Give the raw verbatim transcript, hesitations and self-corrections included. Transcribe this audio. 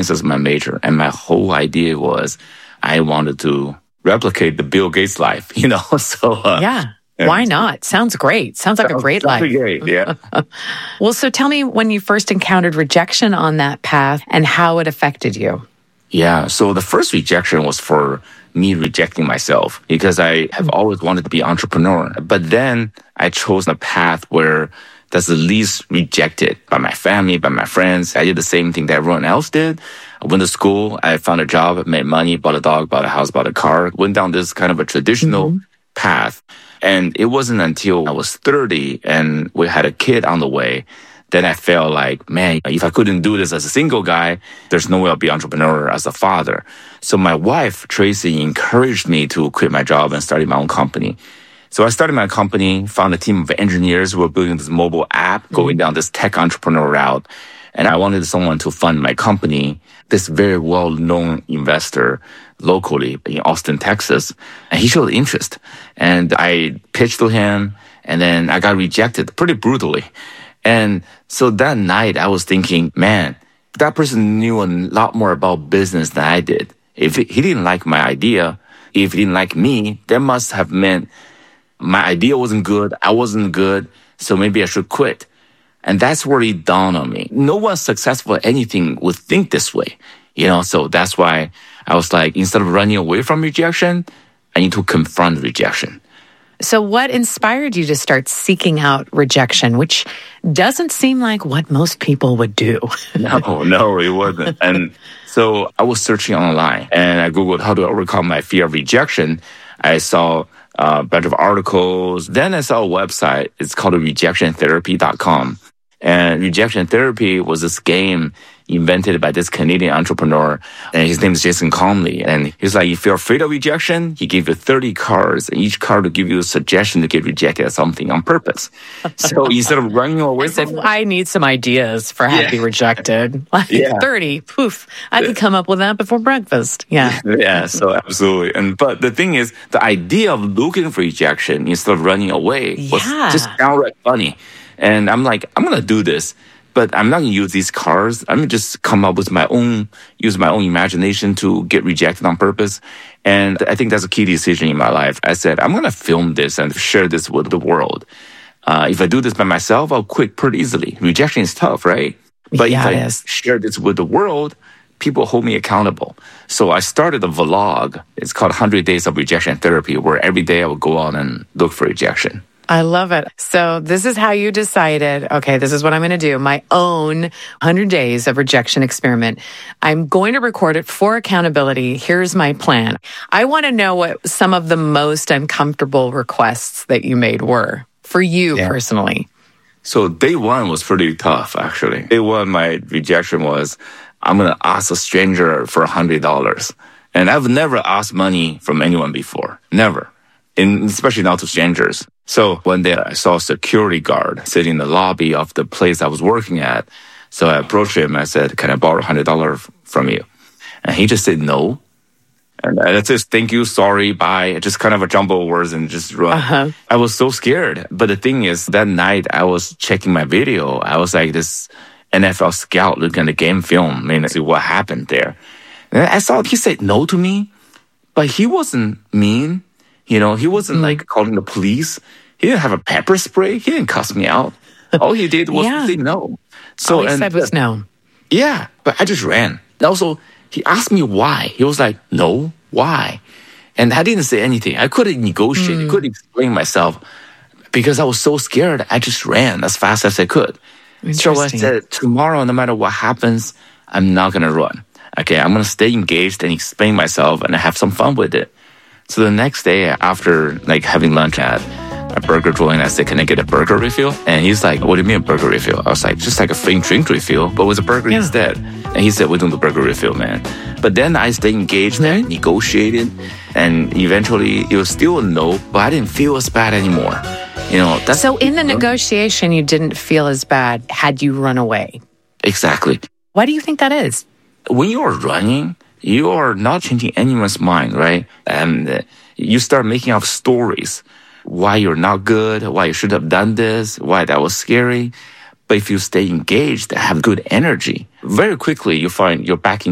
science as my major. And my whole idea was I wanted to replicate the Bill Gates life, you know? So uh, yeah. Why not? Sounds great. Sounds like a great life. Great, yeah. Well, so tell me when you first encountered rejection on that path and how it affected you. Yeah. So the first rejection was for me rejecting myself because I have always wanted to be an entrepreneur. But then I chose a path where that's the least rejected by my family, by my friends. I did the same thing that everyone else did. I went to school. I found a job, made money, bought a dog, bought a house, bought a car, went down this kind of a traditional mm-hmm. path. And it wasn't until I was thirty and we had a kid on the way that I felt like, man, if I couldn't do this as a single guy, there's no way I'll be an entrepreneur as a father. So my wife, Tracy, encouraged me to quit my job and start my own company. So I started my company, found a team of engineers who were building this mobile app, mm-hmm. going down this tech entrepreneur route. And I wanted someone to fund my company, this very well-known investor locally in Austin, Texas. And he showed interest. And I pitched to him, and then I got rejected pretty brutally. And so that night, I was thinking, man, that person knew a lot more about business than I did. If he didn't like my idea, if he didn't like me, that must have meant my idea wasn't good, I wasn't good, so maybe I should quit. And that's where it dawned on me. No one successful at anything would think this way, you know? So that's why I was like, instead of running away from rejection, I need to confront rejection. So what inspired you to start seeking out rejection, which doesn't seem like what most people would do? No, no, it wasn't. And so I was searching online and I Googled how to overcome my fear of rejection. I saw a bunch of articles. Then I saw a website. It's called rejection therapy dot com. And rejection therapy was this game invented by this Canadian entrepreneur, and his name is Jason Comley. And he's like, if you're afraid of rejection, he gave you thirty cards, and each card will give you a suggestion to get rejected at something on purpose. So instead of running away I from said, I need some ideas for how yeah. to be rejected. Like yeah. thirty, poof, I could come up with that before breakfast. Yeah. Yeah, so absolutely. And but the thing is, the idea of looking for rejection instead of running away was yeah. just downright funny. And I'm like, I'm going to do this, but I'm not going to use these cards. I'm going to just come up with my own, use my own imagination to get rejected on purpose. And I think that's a key decision in my life. I said, I'm going to film this and share this with the world. Uh, if I do this by myself, I'll quit pretty easily. Rejection is tough, right? But yeah, if I share this with the world, people hold me accountable. So I started a vlog. It's called one hundred days of Rejection Therapy, where every day I would go out and look for rejection. I love it. So this is how you decided, okay, this is what I'm going to do. My own one hundred days of rejection experiment. I'm going to record it for accountability. Here's my plan. I want to know what some of the most uncomfortable requests that you made were for you yeah. personally. So day one was pretty tough, actually. Day one, my rejection was, I'm going to ask a stranger for one hundred dollars. And I've never asked money from anyone before. Never. In, especially not to strangers. So one day I saw a security guard sitting in the lobby of the place I was working at. So I approached him. I said, can I borrow one hundred dollars from you? And he just said no. And I just, thank you, sorry, bye. Just kind of a jumble of words and just run. Uh-huh. I was so scared. But the thing is, that night I was checking my video. I was like this N F L scout looking at the game film. I mean, see what happened there. And I saw he said no to me, but he wasn't mean. You know, he wasn't mm. like calling the police. He didn't have a pepper spray. He didn't cuss me out. All he did was yeah. say no. So All he and, said was no. Yeah, but I just ran. And also, he asked me why. He was like, no, why? And I didn't say anything. I couldn't negotiate. Mm. I couldn't explain myself because I was so scared. I just ran as fast as I could. So I said, tomorrow, no matter what happens, I'm not going to run. Okay, I'm going to stay engaged and explain myself and have some fun with it. So the next day after like having lunch at a burger joint, I said, can I get a burger refill? And he's like, what do you mean a burger refill? I was like, just like a free drink refill, but with a burger yeah. instead. And he said, we're doing the burger refill, man. But then I stayed engaged and negotiated. And eventually it was still a no, but I didn't feel as bad anymore. You know. That's, so in the negotiation, you didn't feel as bad had you run away. Exactly. Why do you think that is? When you're running, you are not changing anyone's mind, right? And uh, you start making up stories. Why you're not good, why you should have done this, why that was scary. But if you stay engaged, have good energy, very quickly you find you're back in